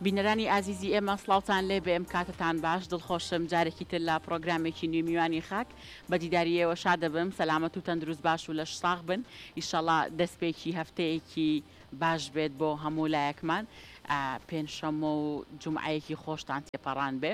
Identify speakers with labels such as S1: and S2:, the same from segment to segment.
S1: بینەرانی ئازیزی ئێمە سڵاوتان لێ بێ ئەم کاتتان باش دڵخۆشم جارێکی تر لە پرۆگرامێکی نوێ میوانی خاک بە دیداریەوە شاد دەبم سەلامەت و تەندروست باش و لە ساغ بن ئیشەڵا دەستپێکی هەفتەیەکی باش بێت بۆ هەموو لایەکمان پێنجشەمە و جومعەیەکی خۆشتان تێپەڕان بێ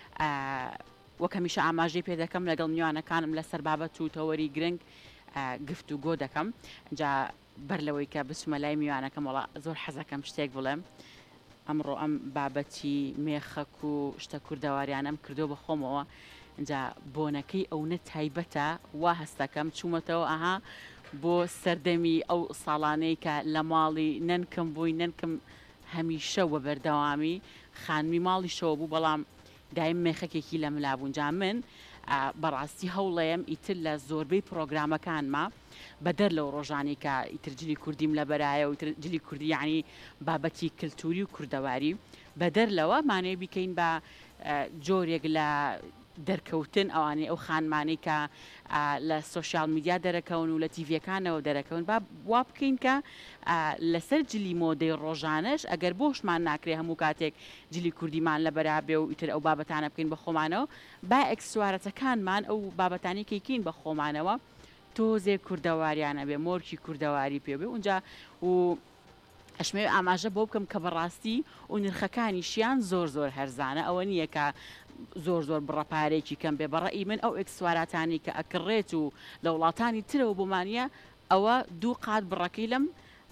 S1: وەکەمیشە ئاماژەی پێ دەکەم لەگەڵ میوانەکانم لەسەر بابەت و تەوەری گرنگ گفتوگۆ دەکەم جا بەر لەوەی کە بچمە لای میوانەکەم وڵا زۆر حەزەکەم شتێک بڵێم ئەمڕۆ ئەم بابەتی مێخەک و شتە کوردەواریانم کردو بە خۆمەوە اینجا بۆنەکەی ئەوە تایبەتە وا هەستەکەم چوومەتەوە ئەها بۆ سەردەمی ئەو ساڵانەی کە لە ماڵی نەنکم بووی نەنکم هەمیشەوە بەردەوامی خانمی ماڵی شەوە بوو بەڵام دایم مێخەکێکی لە ملابوون جا من بەڕاستی هەوڵەیەم ئیتر لە زۆربەی پرۆگرامەکانما بەدەر لەو ڕۆژانی کە ئیترجلی کوردیم لە بەرایە و جلی کوردی یعنی بابەتی کللتوری و کوردەواری بەدەر لەوە مانێ بیکەین بە جۆرێک لە دەرکەوتن ئەوانەی ئەو خانمانەی کە لە سوۆسیال میدیا دەرەکەون و لە تیڤەکانەوە دەرەکەون وا بکەین کە لەسەر جلی مۆدەی ڕۆژانش ئەگەر بۆشمان ناکرێ هەموو کاتێک جلی کوردیمان لە بەرابێ و ئیتر ئەو بابەتانە بکەین بە خۆمانەوە با ئەکسسوارەتەکانمان ئەو بابەتانی کەیکین بە خۆمانەوە تۆزێک کوردەواریانە بێ مۆرکی کوردەواری پێ بێ اونجا و ئەشمێ ئاماژە بۆ بکەم کە بەڕاستی و نرخەکانیشیان زۆر زۆر هەرزانە ئەوە نییە کە زۆر زۆر بڕەپارێکی کەم بێ بەڕێی من ئەو ئەکسسواراتانی کە ئەکڕێت و لە وڵاتانی ترەوە بۆمانە ئەوە دوو قات بڕەکەی لەم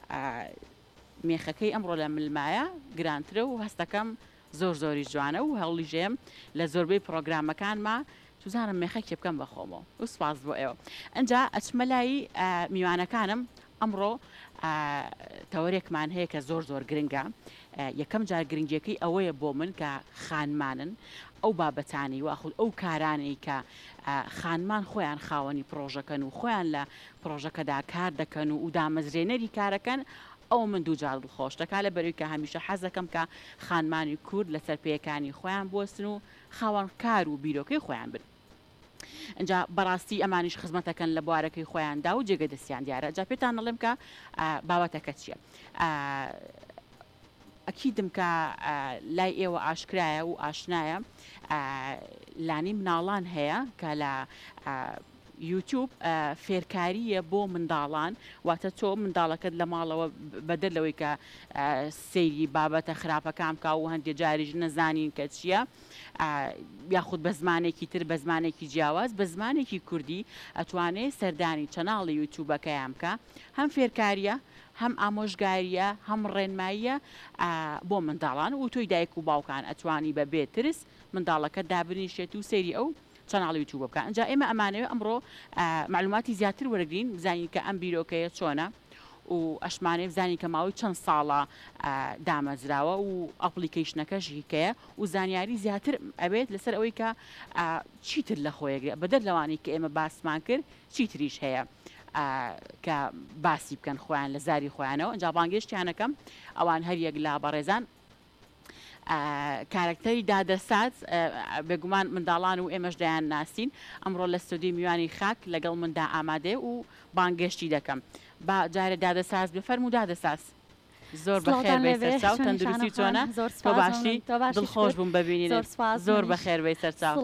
S1: مێخەکەی ئەمڕۆ لە ملمایە گرانترە و هەستەکەم زۆر زۆری جوانە و هەوڵیژێم لە زۆربەی پرۆگرامەکانما توزانم مێخەکێ بکەم بە خۆمەوە و سپاس بۆ ئێوە ئەجا ئەچمەلایی میوانەکانم ئەمڕۆ تەوەرێکمان هەیە کە زۆر زۆر گرنگە یەکەم جار گرنگیەکەی ئەوەیە بۆ من کە خانمانن ئەو بابەتانی واخود ئەو کارانەی کە خانمان خۆیان خاوەنی پرۆژەکەن و خۆیان لە پرۆژەکەدا کار دەکەن و دامەزرێنەری کارەکەن ئەو من دووجار دڵخۆش دەکا لە بەروی کە هەمیشە حەزەکەم کە خانمانی کورد لەسەر پێیەکانی خۆیان بوەستن و خاوەن کار و بیرۆکەی خۆیان بن اینجا بەڕاستی ئەمانیش خزمەتەکەن لە بوارەکەی خۆیاندا و جێگە دەستیان دیارە جا پێتان دەڵێم کە بابەتەکە چییە ئەکیدم کە لای ئێوە ئاشکرایە و ئاشنایە لانی مناڵان هەیە کە لە یوتیوب فێرکاریە بۆ منداڵان واتە تۆ منداڵەکەت لە ماڵەوە بەدەر لەوەی کە سەیری بابەتە خراپەکان کا و هەندێک جاریش نەزانین کە چییە یاخود بە زمانێکی تر بە زمانێکی جیاواز بە زمانێکی کوردی ئەتوانێت سەردانی چەناڵی یوتیوبەکەیان بکە هەم فێرکاریە هەم ئامۆژگاریە هەم ڕێنماییە بۆ منداڵان و تۆی دایک و باوکان ئەتوانی بە بێترس منداڵەکە دابنیشێت و سەیری ئەو چەناڵی یوتیوب بکە ئەنجا ئێمە ئەمانەوە ئەمڕۆ معلوماتی زیاتر وەرەگرین بزانین کە ئەم بیرۆکەیە چۆنە و ئەشمانێ بزانین کە ماوەی چەند ساڵە دامەزراوە و ئەپلیکیشنەکەش هیکەیە و زانیاری زیاتر ئەبێت لەسەر ئەوەی کە چیتر لە خۆیەگرێت بەدەر لەوانی کە ئێمە باسمان کرد چیتریش هەیە کە باسی بکەن خۆیان لە زاری خۆیانەوە ئەنجا بانگشتیانەکەم ئەوان هەریەک لا بەڕێزان کارکتەری دادەسات بێگومان منداڵان و ئێمەش دەیان ناسین ئەمڕۆ لە ستودی میوانی خاک لەگەڵ مندا ئامادێ و بانگشتی دەکەم با جارە دادەساز بفەرمو دادەساز زۆر بەخێر بێ سەرچاو تەندروستی چۆنە تۆ باشی دڵخۆش بووم ببینین زۆر بەخێر بێ سەرچاو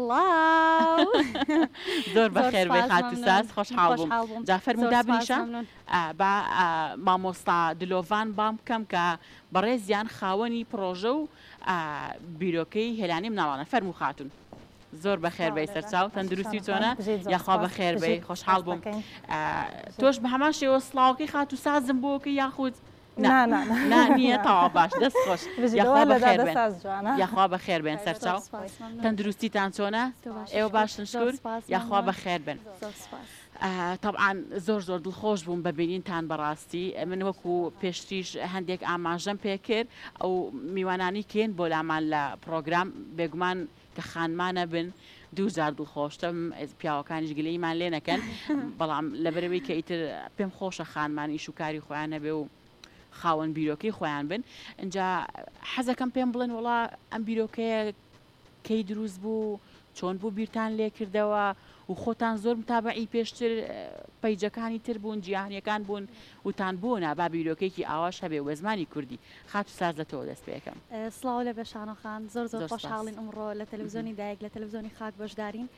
S1: زۆر بەخێر بێ خاتوساز خۆشحاڵ بووم جا فەرمو دابنیشە با مامۆستا دلۆڤان بام بکەم کە بەڕێزیان خاوەنی پرۆژە و بیرۆکەی هێلانی مناڵانە فەرمو خاتون زۆر بەخێر بێ سەرچاو تەندروستی چۆنە یاخوا بەخێر بێ خۆشحاڵ بووم تۆش بە هەمان شێوە سڵاوکەی خاتوسازم بۆکە یاخود نییە تاوا باش دەست خۆش یاخوا بەخێر بێن سەرچاو تەندروستیتان چۆنە ئێوە باشن شکر یاخوا بەخێر بن طبعاً زۆر زۆر دڵخۆش بووم ببینینتان بەڕاستی من وەکو پێشتیش هەندێک ئاماژەم پێ کرد ئەو میوانانی کێن بۆ لامان لە پرۆگرام بێگومان کە خانمانە بن دووجار دڵخۆشتم پیاوەکانیش گلەیمان لێ نەکەن بەڵام لەبەرەوەی کە ئیتر پێم خۆشە خانمانی شوکاری خۆیان نەبێ و خاوەن بیرۆکەی خۆیان بن اینجا حەزەکەم پێم بڵێن وڵا ئەم بیرۆکەیە کەی دروست بوو چۆن بوو بیرتان لێ کردەوە و خۆتان زۆر متابعی پێشتر پەیجەکانی تر بوون جیهانیەکان بوون وتان بوونە با بیرۆکێکی ئاواش هەبێ وە زمانی کوردی خات و ساز لە تۆ دەست پێەکەم.
S2: سڵاو لە بەشانەخان زۆر خۆشحاڵین ئەمڕۆ لە تەلەڤیزیۆنی دایک لە تەلەڤیزیۆنی خاک بەشدارین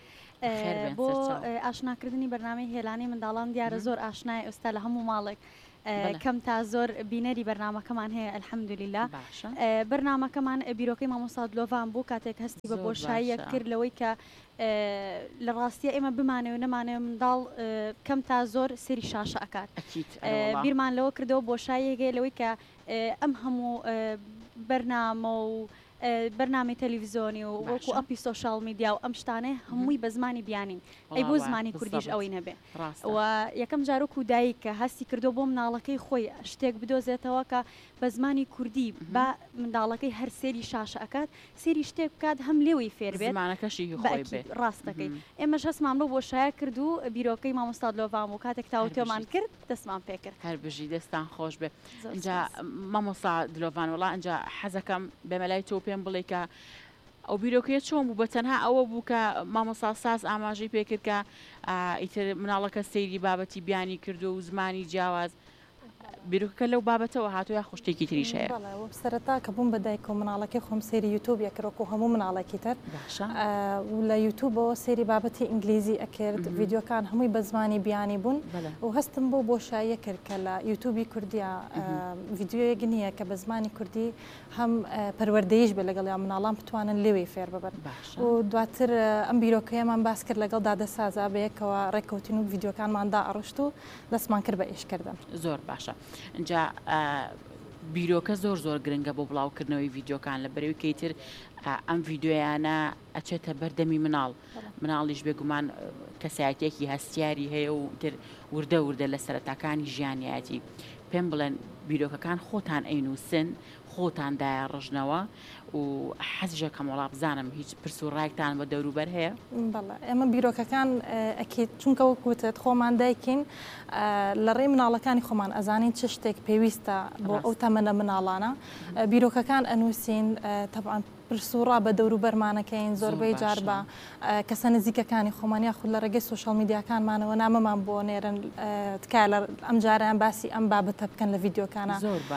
S2: بۆ ئاشناکردنی بەرنامەی هێلانی منداڵان دیارە زۆر ئاشنای ئێستا لە هەموو ماڵێک کەم تا زۆر بینەری بەرنامەکەمان هەیە ئەلحەمدولیلا. بەرنامەکەمان بیرۆکەی مامۆستا دلۆڤان بوو کاتێک هەستی بە بۆشاییەک کرد لەوەی کە لە ڕاستیە ئێمە بمانەوە نەمانەوە منداڵ کەم تا زۆر سێری شاشە ئەکات بیرمان لەوە کردەوە بۆشاییەکە لەوەی کە ئەم هەموو بەرنامە و بەرنامەی تەلەڤیزیۆنی و وەکو ئەپی سۆشال میدیا و ئەم شتانەی هەمووی بە زمانی بیانین ئەی بۆ زمانی کوردیش ئەوەی نەبێ و یەکەم جارۆک و دایک کە هەستی کردو بۆ مناڵەکەی خۆی شتێک بدۆزێتەوە کە بە زمانی کوردی بە منداڵەکەی هەر سێری شاشە ئەکات سێری شتێک بکات هەم لێوەی فێر بێت ڕاستەکەی ئێمەش هەستمان بۆ بۆشایە کرد و بیرۆکەی مامۆستا دلۆڤان و کاتێک تاوتێمان کرد دەستمان پێ کرد
S1: هەر بژی دەستان خۆش بێ. اینجا مامۆستا دلۆڤان وڵا اینجا حەزەکەم بەمەلای تۆ پێم بڵێ کە ئەو بیرۆکەیە چۆن بوو بە تەنها ئەوە بوو کە مامۆستا ساز ئاماژەی پێکرد کە ئیتر مناڵەکە سەیری بابەتی بیانی کردو و زمانی جیاواز بیرۆکەکە لەو بابەتەوە هاتووە یا خوشتێکی تریش هەیە؟
S3: سەرەتا کە بووم بەدایک و مناڵەکەی خۆم سێری یوتیوب یەکڕۆک و هەموو مناڵێکی تر و لە یوتیوبەوە سێری بابەتی ئینگلیزی ئەکرد ڤیدیۆکان هەمووی بە زمانی بیانی بوون و هەستم بۆ بۆشاییە کرد کە لە یوتیوبی کوردیا ڤیدیۆیەک نییە کە بە زمانی کوردی هەم پەروەردەیش بێ لەگەڵ یا مناڵان بتوانن لێوەی فێر ببن و دواتر ئەم بیرۆکەیەمان باس کرد لەگەڵ دادەسازا بەیەکەوە ڕێککەوتین و ڤیدیۆکانماندا ئەڕشت و دەستمان کرد بە ئێشکردن.
S1: زۆر باشە. اینجا بیرۆکە زۆر گرنگە بۆ بڵاوکردنەوەی ڤیدیۆکان لە بەرەوەی کەیتر ئەم ڤیددیۆیانە ئەچێتە بەردەمی مناڵیش بێگومان کەسایەتێکی هەستیاری هەیە و تر وردە لە سەرەتاکانی ژیانیەتی پێم بڵێن بیرۆکەکان خۆتان ئەینووسن خۆتان دایە ڕژنەوە و حەزیژە کەمەڵا بزانم هیچ پرس و ڕایتان بە دەوروبەر هەیە؟
S3: بەڵێ ئێمە بیرۆکەکان ئەکیت چونکە وەکوتت خۆمان دایکین لە ڕێی مناڵەکانی خۆمان ئەزانین چ شتێک پێویستە بۆ ئەو تەمەنە مناڵانە بیرۆکەکان ئەنووسین تەبعاً پرسوڕا بە دەوروبەرمانەکەین زۆربەی جار بە کەسە نزیکەکانی خۆمان یاخود لە ڕێگەی سوشال میدیاکانمانەوە نامەمان بۆ نێرن تکای لە ئەم جاریان باسی ئەم بابەتە بکەن لە ڤیدیۆکانە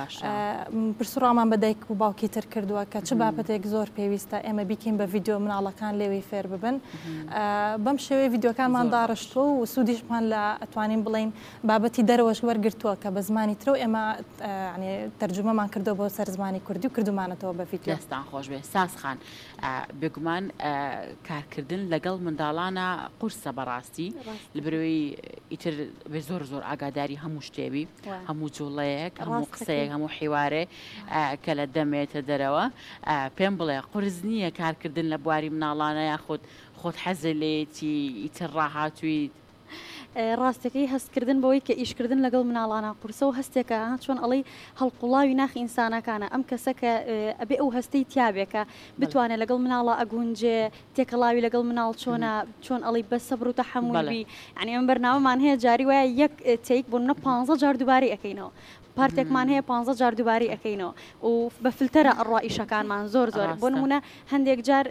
S3: پرسوڕامان بە دایک و باوکی تر کردووە کە چ بابەتێک زۆر پێویستە ئێمە بیکەین بە ڤیدیۆ مناڵەکان لێوەی فێر ببن بەم شێوەیە ڤیدیۆکانمان داڕشتووە و سوودیشمان لە ئەتوانین بڵین بابەتی دەرەوەش وەرگرتووە کە بە زمانی ترە و ئێمە تەرجمەمان کردو بۆ سەر زمانی کوردی و کردومانەتەوە بە ڤیدیۆ.
S1: دەستان خۆش بێ. سازخان بێگومان کارکردن لەگەڵ منداڵانە قورسە بەڕاستی لە بەرەوەی ئیتر بێ زۆر ئاگاداری هەموو شتێوی هەموو جوڵەیەک هەموو قسەیەک هەموو حیوارێ کە لە دەمێتە دەرەوە پێم بڵێ قورس نییە کارکردن لە بواری مناڵانە یاخود خۆت حەزە لێتی ئیتر ڕاهاتووی
S2: ڕاستەکەی هەستکردن بەوەی کە ئیشکردن لەگەڵ مناڵانە قورسە و هەستێکە چۆن ئەڵی هەڵقوڵاوی ناخی ئینسانەکانە ئەم کەسە کە ئەبێ ئەو هەستەی تیابێکە بتوانێت لەگەڵ مناڵە ئەگونجێ تێکەڵاوی لەگەڵ مناڵ چۆن ئەڵی بە سەبر و تەحەموڵی ینی ئەم بەرنامەمان هەیە جاری وایە یەک تێک بۆ منە 15 جار دووبارەی ئەەکەینەوە پارتێکمان هەیە 15 جار دووباری ئەەکەینەوە و بە فلتەرە ئەڕوا ئیشەکانمان زۆر بۆ نمونە هەندێک جار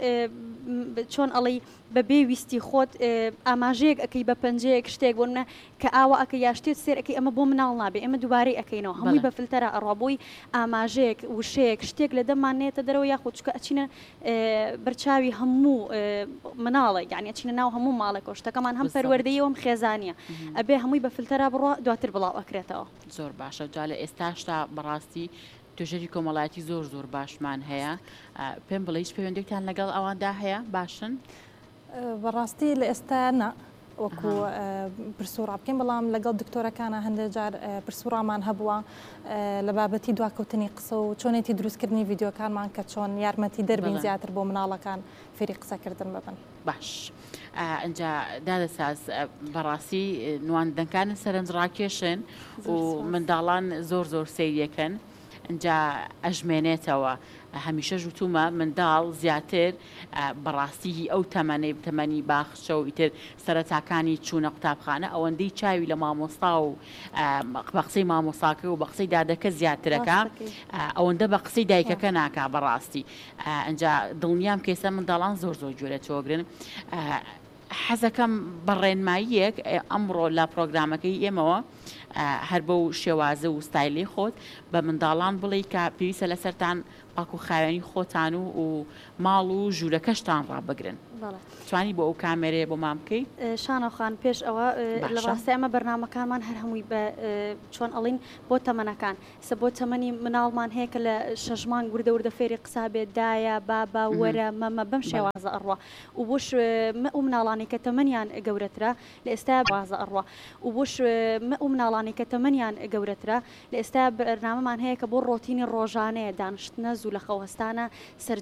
S2: چۆن ئەڵی بە بێویستی خۆت ئاماژەیەک ئەەکەی بە پەنجەیەک شتێک بۆ منە کە ئاوە ئەکە یا شتێت سێرەکەی ئەمە بۆ مناڵ نابێ ئێمە دووبارەی ئەەکەینەوە هەمووی بە فلتەرە ئەڕابووی ئاماژەیەک وشەیەک شتێک لە دەمانێتە دەرەوە یاخود چکە ئەچینە بەرچاوی هەموو مناڵێک یعنی ئەچینە ناو هەموو ماڵێکەوە شتەکەمان هەم پەروەردەیەوەم خێزانیە ئەبێ هەمووی بە فلتەرە بڕوا دواتر بڵاو ئەکرێتەوە.
S1: زۆر باشە جا لە ئێستاشتا بەڕاستی توێژەری کۆمەڵایەتی زۆر باشمان هەیە پێم بڵێ هیچ پەیوەندێکتان لەگەڵ ئەواندا هەیە باشن؟
S3: بەڕاستی لە ئێستا نە وەکو پرسوڕا بکەین بەڵام لەگەڵ دکتۆرەکانە هەندێک جار پرسوڕامان هەبووە لە بابەتی دواکەوتنی قسە و چۆنێتی دروستکردنی ڤیدیۆکانمان کە چۆن یارمەتی دەربین زیاتر بۆ مناڵەکان فێری قسەکردن ببن.
S1: باش ئەنجا دادەساز بەڕاستی نواندنەکانن سەرنجڕاکێشن و منداڵان زۆر سەیریەکەن ئەجا ئەژمێنێتەوە هەمیشە ژوتومە منداڵ زیاتر بەڕاستی ئەو تەمەنی باخچە و ئیتر سەرەتاکانی چوونە قوتابخانە ئەوەندەی چاوی لە مامۆستا و بە قسەی مامۆساکە و بە قسەی دادەکە زیاترەکە ئەوەندە بە قسەی دایکەکە ناکا بەڕاستی ئەجا دڵنیام کێسە منداڵان زۆر جوورە تۆگرن حەزەکەم بەڕێنماییەک ئەمڕۆ لە پرۆگرامەکەی ئێمەوە هەر بەو شێوازە و ستایلی خۆت بە منداڵان بڵێ کە پێویستە لەسەرتان پاک و خاوێنی خۆتان و ماڵ و ژوورەکەشتان ڕابگرن توانی بۆ ئەو کامێرەیە بۆ مامکەی
S2: شانەخان پێش ئەوە لە ڕاستی ئەمە بەرنامەکانمان هەر هەمووی بە چۆن ئەڵین بۆ تەمەنەکان سە بۆ تەمەنی مناڵمان هەیە کە لە شەژمان وردە فێری قسا بێت دایە بابا وەرە مەمە بەم شێوازە ئەڕوا و بۆش ئەو مناڵانی کە تەمەنیان گەورەترە لە ئێستا وازە ئەڕوا و بۆش ئەو مناڵانی کە تەمەنیان گەورەترە لە ئێستا بەرنامەمان هەیە کە بۆ ڕۆتینی ڕۆژانەیە دانیشتنە زوو لە خەوەستانە